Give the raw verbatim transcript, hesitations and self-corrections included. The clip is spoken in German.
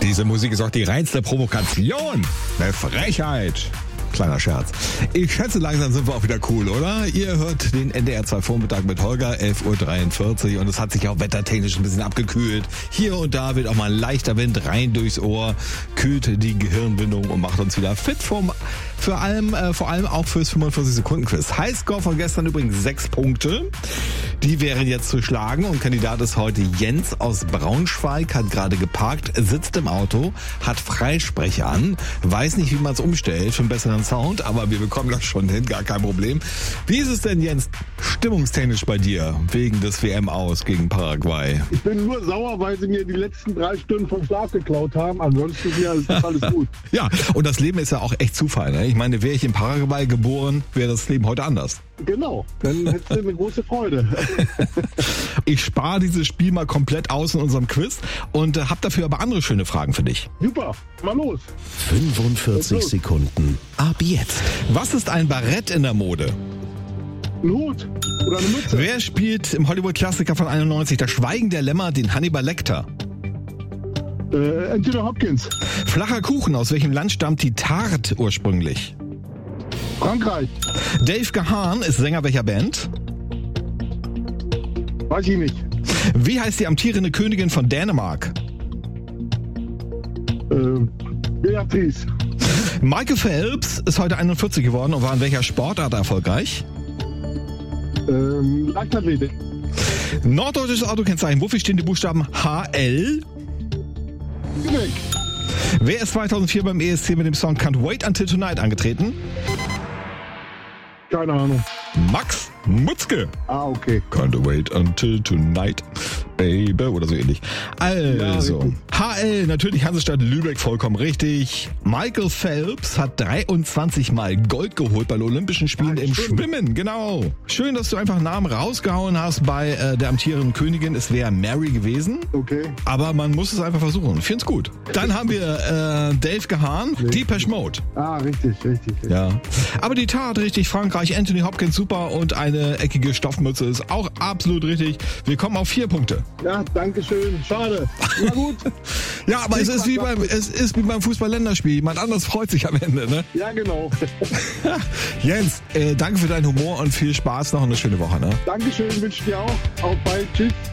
diese Musik ist auch die reinste Provokation. Eine Frechheit. Kleiner Scherz. Ich schätze, langsam sind wir auch wieder cool, oder? Ihr hört den N D R zwei Vormittag mit Holger, elf Uhr dreiundvierzig, und es hat sich auch wettertechnisch ein bisschen abgekühlt. Hier und da wird auch mal ein leichter Wind rein durchs Ohr, kühlt die Gehirnwindung und macht uns wieder fit vom, für allem, äh, vor allem auch fürs fünfundvierzig-Sekunden-Quiz. Highscore von gestern übrigens sechs Punkte. Die wären jetzt zu schlagen, und Kandidat ist heute Jens aus Braunschweig, hat gerade geparkt, sitzt im Auto, hat Freisprecher an, weiß nicht, wie man es umstellt für einen besseren Sound, aber wir bekommen das schon hin, gar kein Problem. Wie ist es denn, Jens, stimmungstechnisch bei dir, wegen des W M-Aus gegen Paraguay? Ich bin nur sauer, weil sie mir die letzten drei Stunden vom Schlaf geklaut haben. Ansonsten ja, ist alles gut. Ja, und das Leben ist ja auch echt Zufall, ne? Ich meine, wäre ich in Paraguay geboren, wäre das Leben heute anders. Genau, dann hättest du eine große Freude. Ich spare dieses Spiel mal komplett aus in unserem Quiz und äh, habe dafür aber andere schöne Fragen für dich. Super, mal los. fünfundvierzig Sekunden. Ab jetzt. Was ist ein Barett in der Mode? Ein Hut oder eine Mütze. Wer spielt im Hollywood-Klassiker von einundneunzig Das Schweigen der Lämmer den Hannibal Lecter? Äh, Anthony Hopkins. Flacher Kuchen, aus welchem Land stammt die Tarte ursprünglich? Frankreich. Dave Gahan ist Sänger welcher Band? Weiß ich nicht. Wie heißt die amtierende Königin von Dänemark? Äh, Beatrice. Michael Phelps ist heute einundvierzig geworden und war in welcher Sportart erfolgreich? Ähm, Leichtathletik. Norddeutsches Autokennzeichen. Wofür stehen die Buchstaben H L? Weg. Wer ist zweitausendvier beim E S C mit dem Song Can't Wait Until Tonight angetreten? Keine Ahnung. Max Mutzke. Ah, okay. Can't wait until tonight, baby, oder so ähnlich. Also, ja, H L, natürlich Hansestadt Lübeck, vollkommen richtig. Michael Phelps hat dreiundzwanzig Mal Gold geholt bei den Olympischen Spielen ja, im stimmt. Schwimmen, genau. Schön, dass du einfach einen Namen rausgehauen hast bei äh, der amtierenden Königin. Es wäre Mary gewesen. Okay. Aber man muss es einfach versuchen. Ich find's gut. Dann haben wir äh, Dave Gahan, Depeche Mode. Ah, richtig, richtig, richtig. Ja. Aber die Tat richtig, Frankreich, Anthony Hopkins, super, und eine eckige Stoffmütze ist auch absolut richtig. Wir kommen auf vier Punkte. Ja, danke schön. Schade. Na gut. Ja, aber es ist, wie beim, es ist wie beim Fußball-Länderspiel. Jemand anderes freut sich am Ende, ne? Ja, genau. Jens, äh, danke für deinen Humor und viel Spaß noch und eine schöne Woche, ne? Dankeschön, wünsche dir auch. Auf bald. Tschüss.